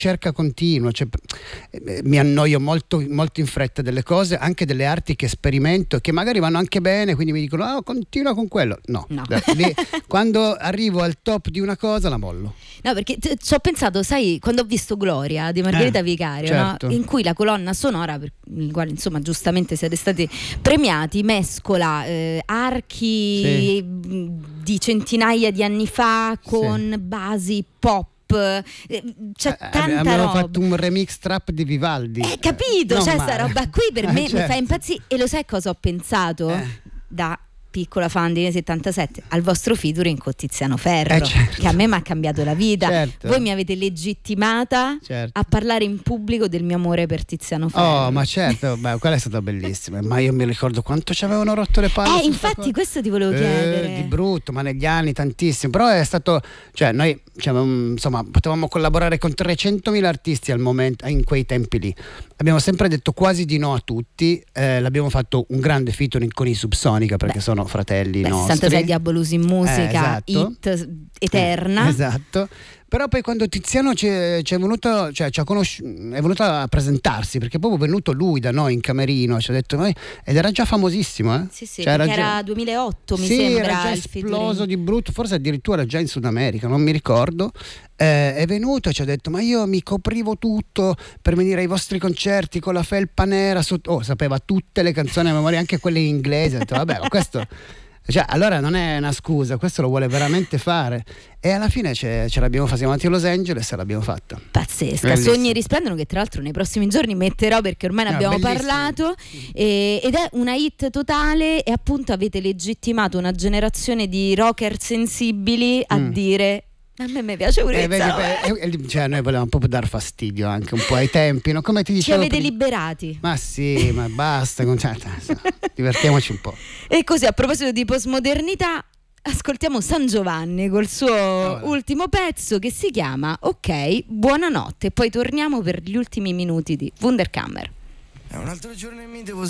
ricerca continua, cioè, mi annoio molto, molto in fretta delle cose, anche delle arti che sperimento e che magari vanno anche bene, quindi mi dicono continua con quello. No. Lì, quando arrivo al top di una cosa la mollo. No, perché ci ho pensato, sai, quando ho visto Gloria di Margherita Vicario, certo. no? In cui la colonna sonora, per il quale insomma giustamente siete stati premiati, mescola archi di centinaia di anni fa con basi pop. C'è tanta abbiamo roba. fatto un remix trap di Vivaldi. Capito? Cioè, sta roba qui per me certo. mi fa impazzire. E lo sai cosa ho pensato? Da piccola fan di 77 al vostro featuring con Tiziano Ferro, certo. che a me mi ha cambiato la vita. Certo. Voi mi avete legittimata a parlare in pubblico del mio amore per Tiziano Ferro. Oh, ma certo, quella è stata bellissima. Ma io mi ricordo quanto ci avevano rotto le palle. Infatti questo ti volevo chiedere. Di brutto, ma negli anni tantissimo. Però è stato, cioè noi insomma potevamo collaborare con 300.000 artisti al momento, in quei tempi lì. Abbiamo sempre detto quasi di no a tutti. L'abbiamo fatto un grande featuring con i Subsonica, perché sono fratelli nostri. 66 Diabolus in musica, esatto. hit eterna. Esatto. Però poi quando Tiziano è venuto a presentarsi, perché proprio è venuto lui da noi in camerino, ci ha detto ed era già famosissimo, Sì, era 2008 mi sembra. Era già esploso di brutto, forse addirittura già in Sud America, non mi ricordo. È venuto e ci ha detto: ma io mi coprivo tutto per venire ai vostri concerti con la felpa nera sapeva tutte le canzoni a memoria, anche quelle in inglese. Ho detto, vabbè, ma questo, cioè, allora non è una scusa, questo lo vuole veramente fare. E alla fine ce l'abbiamo fatta, siamo andati a Los Angeles e l'abbiamo fatta. Pazzesca. Bellissimo. Sogni risplendono, che tra l'altro nei prossimi giorni metterò, perché ormai ne abbiamo parlato, ed è una hit totale. E appunto avete legittimato una generazione di rocker sensibili a dire: a me piace pure cioè, noi volevamo proprio dar fastidio anche un po' ai tempi, no? Come ti dicevo, ci avete liberati. Ma sì, ma basta, divertiamoci un po'. E così, a proposito di postmodernità, ascoltiamo San Giovanni col suo ultimo pezzo, che si chiama Ok, buonanotte, e poi torniamo per gli ultimi minuti di Wunderkammer. È un altro giorno e mi devo